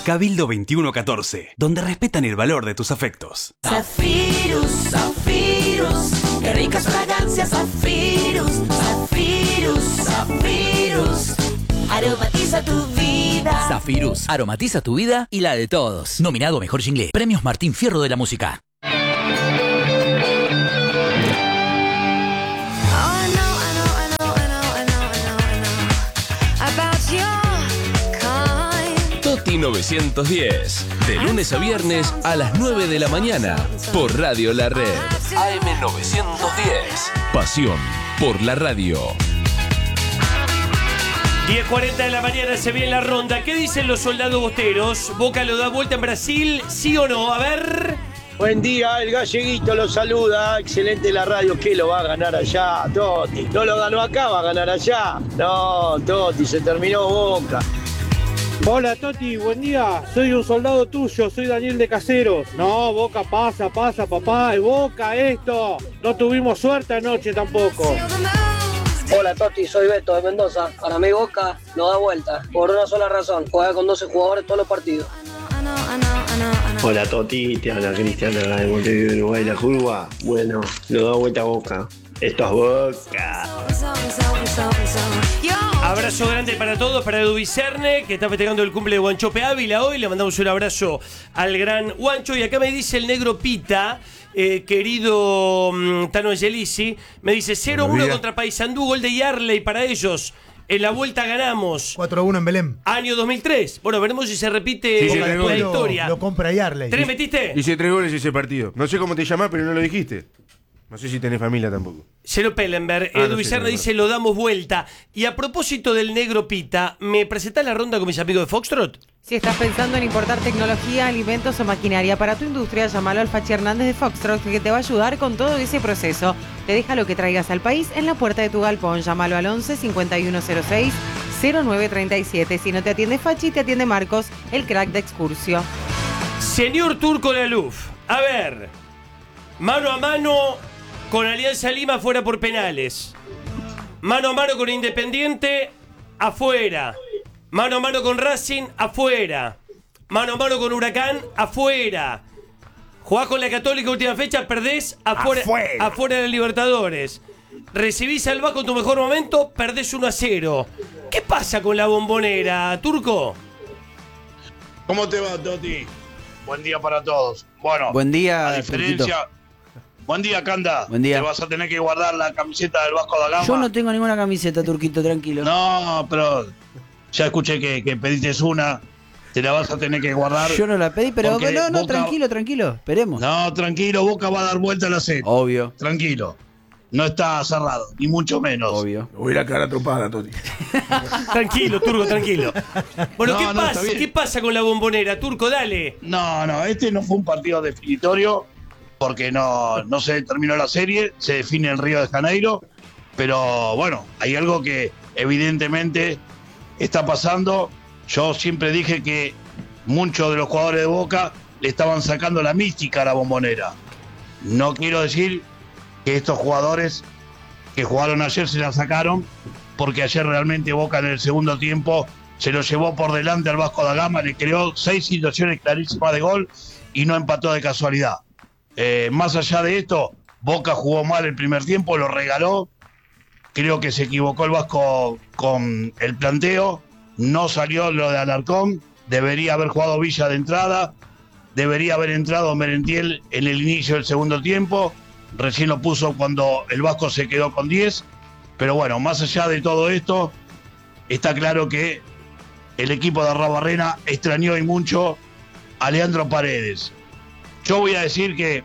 Cabildo 2114, donde respetan el valor de tus afectos. Zafirus, Zafirus, qué ricas fragancias. Zafirus, Zafirus, Zafirus, aromatiza tu vida. Zafirus, aromatiza tu vida y la de todos. Nominado a Mejor Jingle. Premios Martín Fierro de la Música. Toti 910, de lunes a viernes a las 9 de la mañana, por Radio La Red. AM 910, pasión por la radio. 10:40 de la mañana se viene la ronda. ¿Qué dicen los soldados bosteros? ¿Boca lo da vuelta en Brasil? ¿Sí o no? A ver. Buen día, el galleguito lo saluda. Excelente la radio. ¿Qué lo va a ganar allá, Toti? No lo ganó acá, va a ganar allá. No, Toti, se terminó Boca. Hola Toti, buen día. Soy un soldado tuyo, soy Daniel de Caseros. No, Boca pasa, papá. Es Boca esto. No tuvimos suerte anoche tampoco. Hola Toti, soy Beto de Mendoza. Para mí Boca no da vuelta, por una sola razón. Juega con 12 jugadores todos los partidos. Hola Toti, te habla Cristian de Montevideo, Uruguay, la curva. Bueno, lo da vuelta a Boca. Esto es Boca. Abrazo grande para todos, para Edu Vicerne, que está festejando el cumple de Guanchope Ávila hoy. Le mandamos un abrazo al gran Guancho. Y acá me dice el negro Pita, querido Tano Angelisi, me dice 0-1 contra Paysandú, gol de Yarley para ellos. En la vuelta ganamos 4-1 en Belén. Año 2003. Bueno, veremos si se repite la historia. Lo compra Yarley. ¿3 metiste? Hice 3 goles ese partido. No sé cómo te llamás, pero no lo dijiste. No sé si tenés familia tampoco. Cero Pellenberg. Edu Vicerne dice, lo damos vuelta. Y a propósito del negro Pita, ¿me presentás la ronda con mis amigos de Foxtrot? Si estás pensando en importar tecnología, alimentos o maquinaria para tu industria, llámalo al Fachi Hernández de Foxtrot, que te va a ayudar con todo ese proceso. Te deja lo que traigas al país en la puerta de tu galpón. Llámalo al 11 5106 0937. Si no te atiende Fachi, te atiende Marcos, el crack de Excursio. Señor Turco Laluf, a ver, mano a mano con Alianza Lima fuera por penales. Mano a mano con Independiente, afuera. Mano a mano con Racing, afuera. Mano a mano con Huracán, afuera. Jugás con la Católica última fecha, perdés, afuera de la Libertadores. Recibís al Vasco en tu mejor momento, perdés 1-0. ¿Qué pasa con la Bombonera, Turco? ¿Cómo te va, Toti? Buen día para todos. Bueno, buen día, a diferencia... Turquito. Buen día, Canda. Buen día. Te vas a tener que guardar la camiseta del Vasco da Gama. Yo no tengo ninguna camiseta, Turquito, tranquilo. No, pero ya escuché que pediste una. Te la vas a tener que guardar. Yo no la pedí, pero no, Boca... tranquilo, esperemos. No, tranquilo, Boca va a dar vuelta a la serie. Obvio. Tranquilo. No está cerrado, ni mucho menos. Obvio. Voy a ir a cara atropada, Toti. Tranquilo, Turco, tranquilo. Bueno, No, ¿qué pasa con la Bombonera, Turco? Dale. No, este no fue un partido definitorio porque no se terminó la serie, se define en Río de Janeiro, pero bueno, hay algo que evidentemente está pasando. Yo siempre dije que muchos de los jugadores de Boca le estaban sacando la mística a la Bombonera. No quiero decir que estos jugadores que jugaron ayer se la sacaron, porque ayer realmente Boca en el segundo tiempo se lo llevó por delante al Vasco da Gama, le creó 6 situaciones clarísimas de gol y no empató de casualidad. Más allá de esto, Boca jugó mal el primer tiempo, lo regaló. Creo que se equivocó el Vasco con el planteo. No salió lo de Alarcón. Debería haber jugado Villa de entrada. Debería haber entrado Merentiel en el inicio del segundo tiempo. Recién lo puso cuando el Vasco se quedó con 10. Pero bueno, más allá de todo esto, está claro que el equipo de Arrabarrena extrañó y mucho a Leandro Paredes. Yo voy a decir que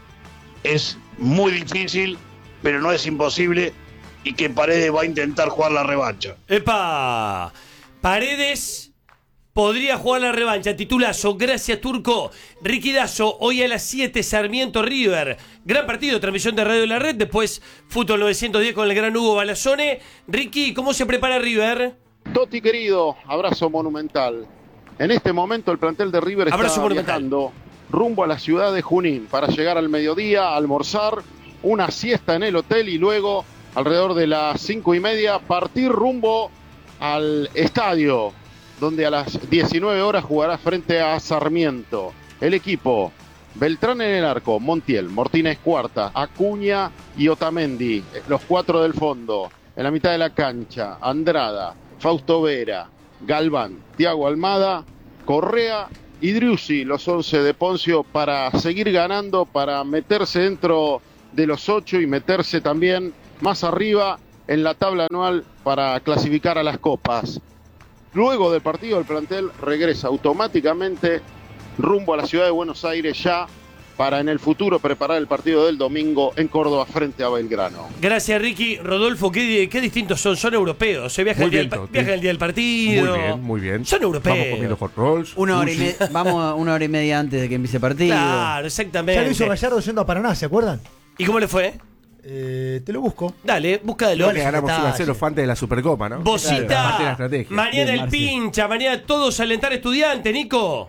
es muy difícil, pero no es imposible, y que Paredes va a intentar jugar la revancha. ¡Epa! Paredes podría jugar la revancha. Titulazo, gracias, Turco. Ricky Dazo, hoy a las 7, Sarmiento River. Gran partido, transmisión de Radio de la Red. Después, Fútbol 910 con el gran Hugo Balazone. Ricky, ¿cómo se prepara River? Toti querido, abrazo monumental. En este momento el plantel de River está viajando rumbo a la ciudad de Junín para llegar al mediodía, almorzar, una siesta en el hotel y luego, alrededor de las 5:30, partir rumbo al estadio donde a las 19 horas jugará frente a Sarmiento. El equipo: Beltrán en el arco, Montiel, Martínez Cuarta, Acuña y Otamendi, los 4 del fondo. En la mitad de la cancha, Andrada, Fausto Vera, Galván, Thiago Almada, Correa y Driussi, los 11 de Poncio, para seguir ganando, para meterse dentro de los 8 y meterse también más arriba en la tabla anual para clasificar a las copas. Luego del partido, el plantel regresa automáticamente rumbo a la ciudad de Buenos Aires ya para en el futuro preparar el partido del domingo en Córdoba frente a Belgrano. Gracias, Ricky. Rodolfo, qué distintos son europeos. Se viaja el día del partido. Muy bien. Son europeos. Vamos comiendo hot rolls. Vamos una hora y media antes de que empiece el partido. Claro, exactamente. Ya lo hizo Gallardo yendo a Paraná, ¿se acuerdan? ¿Y cómo le fue? Te lo busco. Dale, búscalo. Le ganamos 1-0 fue antes de la Supercopa, ¿no? Bocita. Claro, parte de la estrategia. Mañana bien, el pincha, mañana todos a alentar estudiantes, Nico.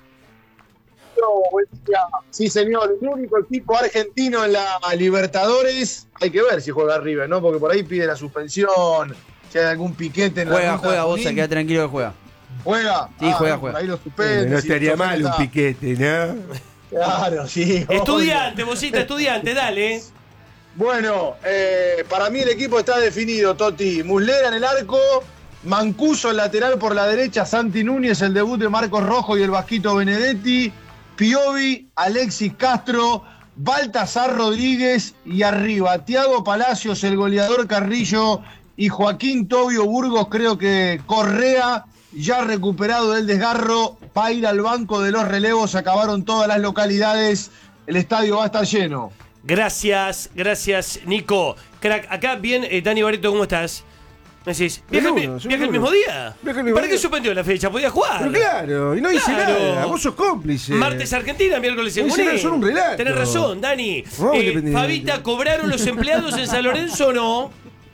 Buen día. Sí, señor, el único equipo argentino en la Libertadores. Hay que ver si juega River, ¿no? Porque por ahí pide la suspensión, si hay algún piquete en la Juega, vos, queda tranquilo que juega. ¿Juega? Sí, juega. Por ahí lo suspende. No estaría mal un piquete, ¿no? Claro, sí. Estudiante, Bocita, estudiante, dale. Bueno, para mí el equipo está definido, Toti. Muslera en el arco, Mancuso el lateral por la derecha, Santi Núñez, el debut de Marcos Rojo y el Vasquito Benedetti, Piovi, Alexis Castro, Baltasar Rodríguez y arriba Thiago Palacios, el goleador Carrillo y Joaquín Tobio Burgos. Creo que Correa, ya recuperado del desgarro, va a ir al banco de los relevos. Acabaron todas las localidades, el estadio va a estar lleno. Gracias, Nico. Crack, acá bien, Dani Barreto, ¿cómo estás? Me decís, ¿viaja el mismo día? ¿Para qué suspendió la fecha? ¿Podía jugar? Pero claro, y no hice nada, vos sos cómplice. Martes Argentina, miércoles en Junín. Son un relato. Tenés razón, Dani. Fabita, ¿cobraron los empleados en San Lorenzo o no?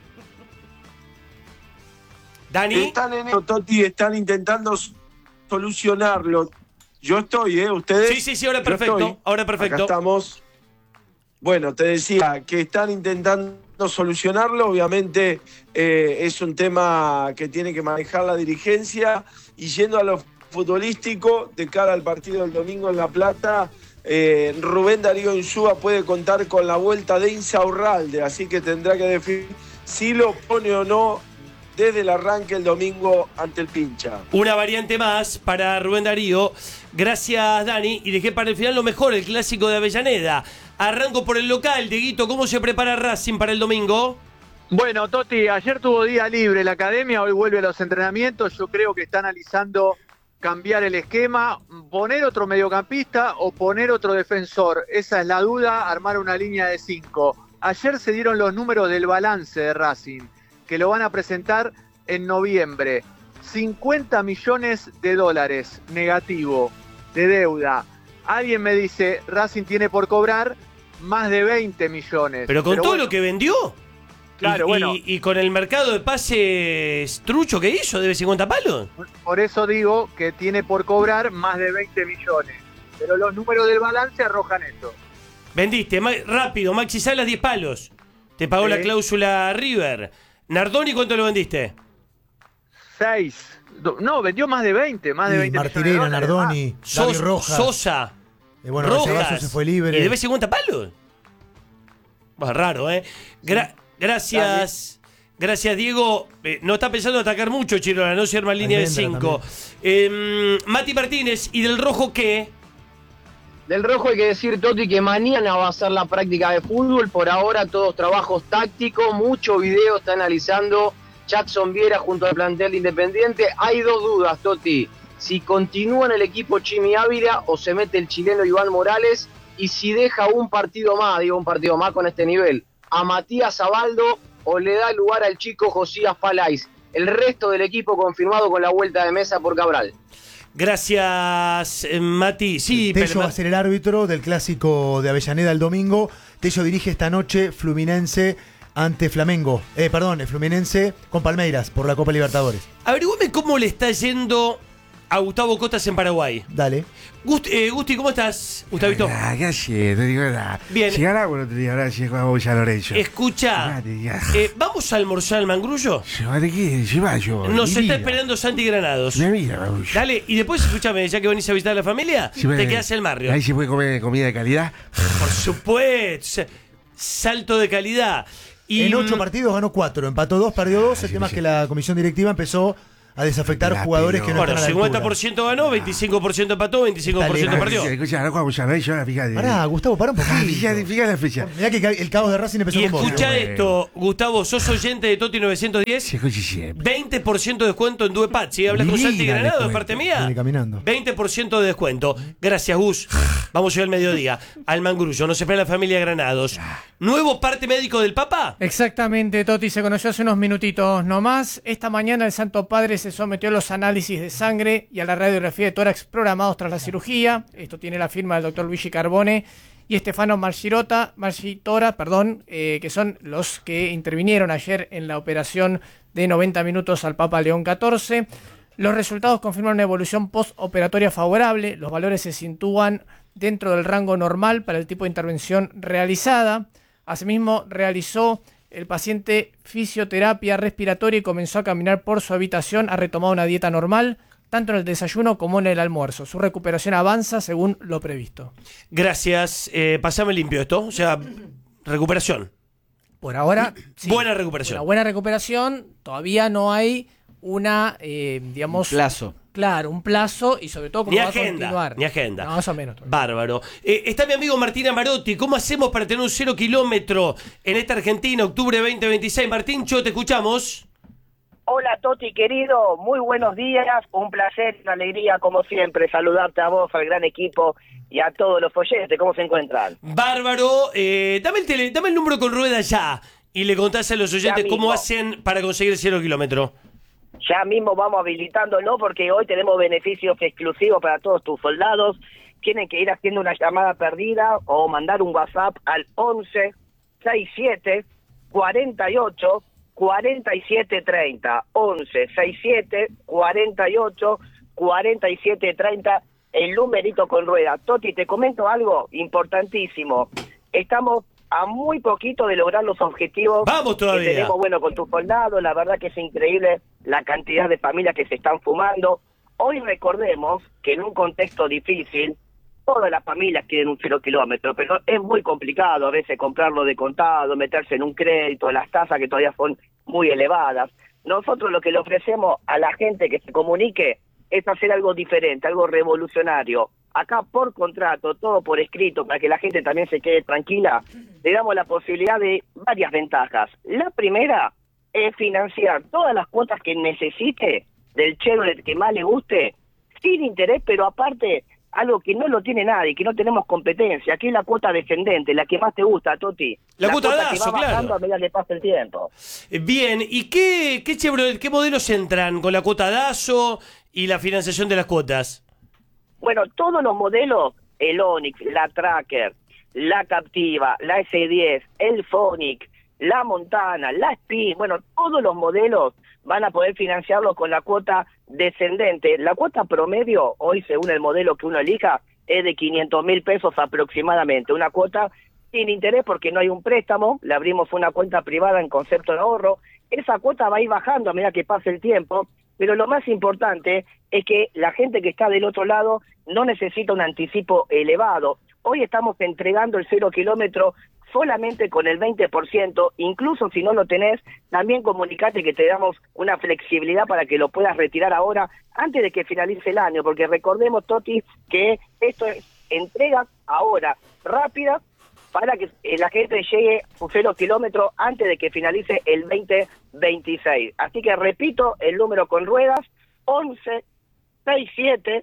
Dani. Están en eso, Toti, están intentando solucionarlo. Yo estoy, ¿Ustedes? Sí, ahora perfecto. Ahora perfecto. Acá estamos. Bueno, te decía que están intentando solucionarlo. Obviamente es un tema que tiene que manejar la dirigencia. Y yendo a lo futbolístico, de cara al partido del domingo en La Plata, Rubén Darío Insúa puede contar con la vuelta de Insaurralde. Así que tendrá que definir si lo pone o no desde el arranque el domingo ante el Pincha. Una variante más para Rubén Darío. Gracias, Dani. Y dejé para el final lo mejor, el clásico de Avellaneda. Arranco por el local. Dieguito, ¿cómo se prepara Racing para el domingo? Bueno, Toti, ayer tuvo día libre la academia, hoy vuelve a los entrenamientos. Yo creo que está analizando cambiar el esquema, poner otro mediocampista o poner otro defensor. Esa es la duda, armar una línea de 5. Ayer se dieron los números del balance de Racing, que lo van a presentar en noviembre. 50 millones de dólares negativo de deuda. Alguien me dice, Racing tiene por cobrar más de 20 millones. Pero con todo lo que vendió. Claro, y con el mercado de pases trucho que hizo, debe 50 palos. Por eso digo que tiene por cobrar más de 20 millones. Pero los números del balance arrojan eso. Vendiste, rápido, Maxi Salas 10 palos. Te pagó la cláusula River. Nardoni, ¿cuánto lo vendiste? 6. No, vendió más de 20. Más de 20 Martirena, Nardoni, David Rojas. Sosa. Bueno, Rojas. se fue libre. ¿Y debe 50 palos? Bah, raro, ¿eh? Gracias. Gracias, Diego. No está pensando atacar mucho, Chirola, no se arma línea de 5. Mati Martínez, ¿y del Rojo qué? Del Rojo hay que decir, Toti, que mañana va a ser la práctica de fútbol. Por ahora todos trabajos tácticos, mucho video está analizando Jackson Viera junto al plantel de Independiente. Hay dos dudas, Toti. Si continúa en el equipo Chimi Ávila o se mete el chileno Iván Morales. Y si deja un partido más con este nivel, a Matías Abaldo o le da lugar al chico Josías Palais. El resto del equipo confirmado con la vuelta de Mesa por Cabral. Gracias, Mati. Sí, Tello va a ser el árbitro del clásico de Avellaneda el domingo. Tello dirige esta noche Fluminense ante Flamengo. Fluminense con Palmeiras por la Copa Libertadores. Averigüeme cómo le está yendo a Gustavo Costas en Paraguay. Dale. Gusti, ¿cómo estás, Gustavito? ¿Qué haces? No digo nada. Bien. Llegar agua no te digo nada, llegó a San Lorenzo. Escucha, ¿vamos a almorzar al Mangrullo? ¿De qué? Lleva yo. Nos está esperando Santi Granados. Mira, Dale, y después, escúchame, ya que venís a visitar a la familia, te quedás en el barrio. Ahí se puede comer comida de calidad. Por supuesto. Salto de calidad. Y en 8 partidos ganó 4, empató 2, perdió 2. El tema es que la comisión directiva empezó a desafectar jugadores que no están a la altura. 50% ganó, 25% empató, 25% perdió. Escucha, no jugamos a ver, yo fíjate. Pará, Gustavo, pará un poquito. Fíjate la fecha. Mirá que el caos de Racing empezó Y con vos. escucha esto, Gustavo, sos oyente de Toti 910. 20% de descuento en Duepat. Si hablas con Santi Granado de parte mía, Viene caminando. 20% de descuento. Gracias, Gus. Vamos a ir al mediodía. Al Mangrullo, nos espera la familia Granados. ¿Nuevo parte médico del Papa? Exactamente, Toti, se conoció hace unos minutitos nomás. Esta mañana el Santo Padre se sometió a los análisis de sangre y a la radiografía de tórax programados tras la cirugía. Esto tiene la firma del doctor Luigi Carbone y Stefano Marchitora, que son los que intervinieron ayer en la operación de 90 minutos al Papa León XIV. Los resultados confirman una evolución postoperatoria favorable. Los valores se sitúan dentro del rango normal para el tipo de intervención realizada. Asimismo, realizó el paciente fisioterapia respiratoria y comenzó a caminar por su habitación. Ha retomado una dieta normal, tanto en el desayuno como en el almuerzo. Su recuperación avanza según lo previsto. Gracias. Pasame limpio esto. O sea, recuperación. Por ahora, sí. Buena recuperación. Una buena recuperación. Todavía no hay una, digamos... plazo. Claro, un plazo y sobre todo cómo va a continuar. Ni agenda. No, más o menos. Bárbaro. Está mi amigo Martín Amarotti. ¿Cómo hacemos para tener un 0 kilómetro en esta Argentina, octubre 2026? Martín, te escuchamos. Hola, Toti, querido. Muy buenos días. Un placer, una alegría, como siempre, saludarte a vos, al gran equipo y a todos los oyentes. ¿Cómo se encuentran? Bárbaro. Dame el número con rueda ya y le contás a los oyentes cómo hacen para conseguir el 0 kilómetro. Ya mismo vamos habilitándolo porque hoy tenemos beneficios exclusivos para todos tus soldados. Tienen que ir haciendo una llamada perdida o mandar un WhatsApp al 11 67 48 47 30. 11 67 48 47 30. El numerito con rueda. Toti, te comento algo importantísimo. Estamos a muy poquito de lograr los objetivos. Vamos todavía. Que tenemos, bueno, con tus soldados. La verdad que es increíble la cantidad de familias que se están fumando. Hoy recordemos que en un contexto difícil, todas las familias quieren un 0 kilómetro, pero es muy complicado a veces comprarlo de contado, meterse en un crédito, las tasas que todavía son muy elevadas. Nosotros lo que le ofrecemos a la gente que se comunique es hacer algo diferente, algo revolucionario. Acá por contrato, todo por escrito, para que la gente también se quede tranquila, le damos la posibilidad de varias ventajas. La primera es financiar todas las cuotas que necesite del Chevrolet que más le guste, sin interés, pero aparte, algo que no lo tiene nadie, que no tenemos competencia. Aquí es la cuota descendente, la que más te gusta, Toti. La cuota que va bajando a medida que pasa el tiempo. Bien, ¿y qué Chevrolet, qué modelos entran con la cuota DASO y la financiación de las cuotas? Bueno, todos los modelos, el Onix, la Tracker, la Captiva, la S10, el Phonic, la Montana, la Spin, bueno, todos los modelos van a poder financiarlo con la cuota descendente. La cuota promedio, hoy según el modelo que uno elija, es de 500.000 pesos aproximadamente. Una cuota sin interés porque no hay un préstamo, le abrimos una cuenta privada en concepto de ahorro. Esa cuota va a ir bajando a medida que pase el tiempo, pero lo más importante es que la gente que está del otro lado no necesita un anticipo elevado. Hoy estamos entregando el 0 kilómetro solamente con el 20%, incluso si no lo tenés, también comunicate que te damos una flexibilidad para que lo puedas retirar ahora, antes de que finalice el año, porque recordemos, Toti, que esto es entrega ahora, rápida, para que la gente llegue a 0 kilómetro antes de que finalice el 2026. Así que repito, el número con ruedas, 11 67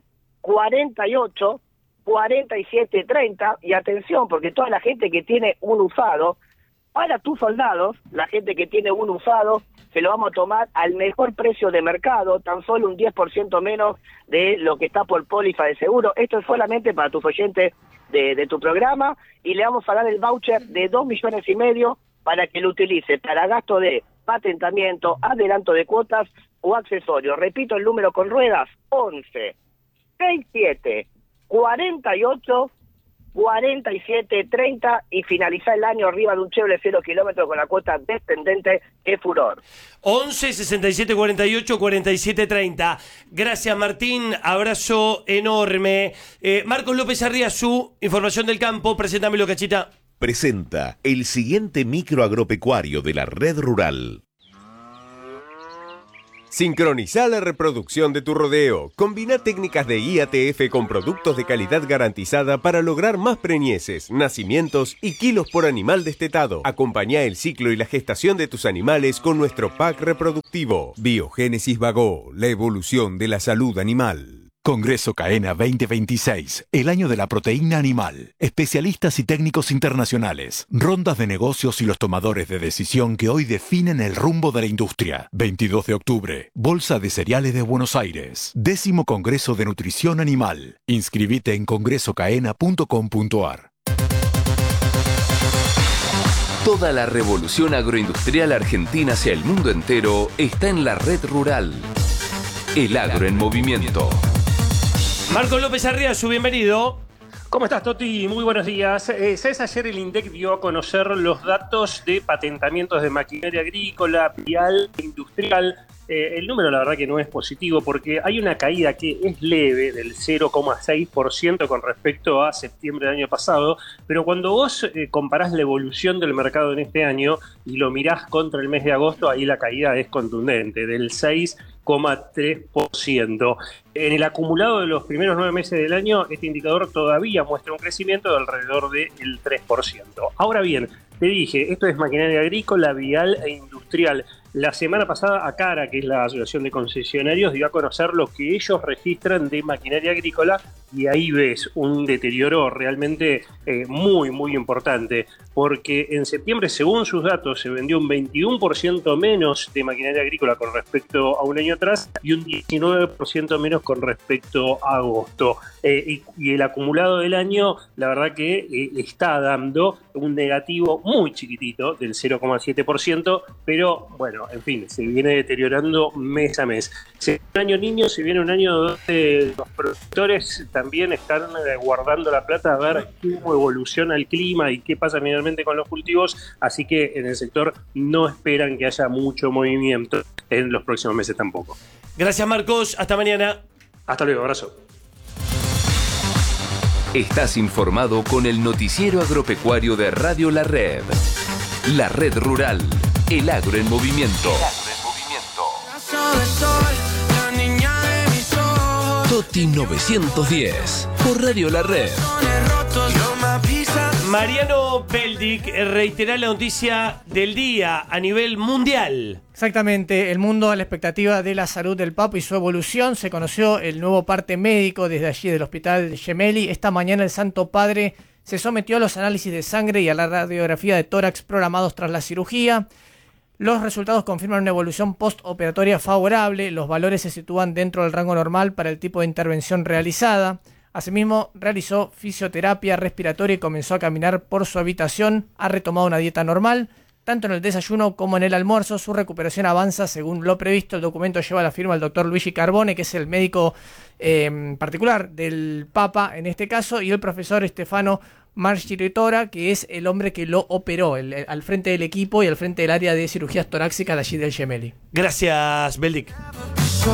48 47 30, y atención, porque toda la gente que tiene un usado, para tus soldados, la gente que tiene un usado, se lo vamos a tomar al mejor precio de mercado, tan solo un 10% menos de lo que está por póliza de seguro. Esto es solamente para tus oyentes de tu programa, y le vamos a dar el voucher de 2,5 millones para que lo utilice para gasto de patentamiento, adelanto de cuotas o accesorios. Repito el número con ruedas, 11 67 48 47 30 y finalizar el año arriba de un Chevrolet 0 kilómetros con la cuota descendente es furor. 11 67 48 47 30. Gracias, Martín. Abrazo enorme. Marcos López Arriazú, información del campo. Preséntamelo, Cachita. Presenta el siguiente micro agropecuario de la red rural. Sincroniza la reproducción de tu rodeo. Combina técnicas de IATF con productos de calidad garantizada para lograr más preñeces, nacimientos y kilos por animal destetado. Acompañá el ciclo y la gestación de tus animales con nuestro pack reproductivo. Biogénesis Bagó, la evolución de la salud animal. Congreso CAENA 2026, el año de la proteína animal. Especialistas y técnicos internacionales, rondas de negocios y los tomadores de decisión que hoy definen el rumbo de la industria. 22 de octubre, Bolsa de Cereales de Buenos Aires. 10º Congreso de Nutrición Animal. Inscribite en congresocaena.com.ar. Toda la revolución agroindustrial argentina hacia el mundo entero está en la red rural. El agro en movimiento. Marcos López Arriazú, bienvenido. ¿Cómo estás, Toti? Muy buenos días. ¿Sabes? Ayer el INDEC dio a conocer los datos de patentamientos de maquinaria agrícola, vial e industrial. El número la verdad que no es positivo porque hay una caída que es leve del 0,6% con respecto a septiembre del año pasado, pero cuando vos comparás la evolución del mercado en este año y lo mirás contra el mes de agosto, ahí la caída es contundente, del 6,3%. En el acumulado de los primeros 9 meses del año, este indicador todavía muestra un crecimiento de alrededor del 3%. Ahora bien, te dije, esto es maquinaria agrícola, vial e industrial. La semana pasada, ACARA, que es la Asociación de Concesionarios, dio a conocer lo que ellos registran de maquinaria agrícola y ahí ves un deterioro realmente muy, muy importante, porque en septiembre, según sus datos, se vendió un 21% menos de maquinaria agrícola con respecto a un año atrás y un 19% menos con respecto a agosto. Y el acumulado del año, la verdad que está dando un negativo muy chiquitito del 0,7%, pero bueno, en fin, se viene deteriorando mes a mes. Se viene un año niño, se viene un año donde los productores también están guardando la plata a ver cómo evoluciona el clima y qué pasa finalmente con los cultivos, así que en el sector no esperan que haya mucho movimiento en los próximos meses tampoco. Gracias, Marcos, hasta mañana. Hasta luego, abrazo. Estás informado con el noticiero agropecuario de Radio La Red. La Red Rural, el agro en movimiento. Toti 910, por Radio La Red. Mariano Beldic reitera la noticia del día a nivel mundial. Exactamente, el mundo a la expectativa de la salud del Papa y su evolución. Se conoció el nuevo parte médico desde allí del hospital de Gemelli. Esta mañana el Santo Padre se sometió a los análisis de sangre y a la radiografía de tórax programados tras la cirugía. Los resultados confirman una evolución postoperatoria favorable. Los valores se sitúan dentro del rango normal para el tipo de intervención realizada. Asimismo, realizó fisioterapia respiratoria y comenzó a caminar por su habitación. Ha retomado una dieta normal. Tanto en el desayuno como en el almuerzo, su recuperación avanza según lo previsto. El documento lleva la firma del doctor Luigi Carbone, que es el médico particular del Papa en este caso, y el profesor Stefano Margiritora, que es el hombre que lo operó al frente del equipo y al frente del área de cirugías torácicas de allí del Gemelli. Gracias, Beldic.